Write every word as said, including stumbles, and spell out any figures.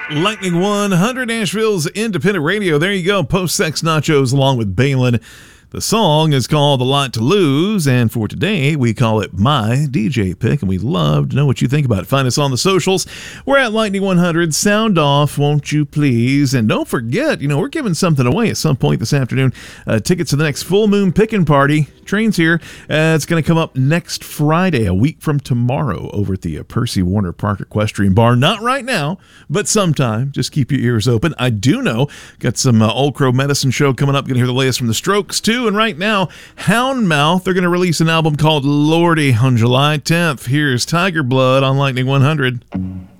Lightning one hundred, Nashville's independent radio. There you go. Post-sex nachos along with Balin. The song is called A Lot to Lose, and for today, we call it My D J Pick, and we'd love to know what you think about it. Find us on the socials. We're at Lightning one hundred. Sound off, won't you please? And don't forget, you know, we're giving something away at some point this afternoon. Uh, tickets to the next Full Moon Pickin' Party. Train's here. Uh, it's going to come up next Friday, a week from tomorrow, over at the uh, Percy Warner Park Equestrian Bar. Not right now, but sometime. Just keep your ears open. I do know, got some uh, Old Crow Medicine Show coming up. Going to hear the latest from the Strokes, too. And right now, Houndmouth, they're going to release an album called Lordy on July tenth. Here's Tiger Blood on Lightning one hundred.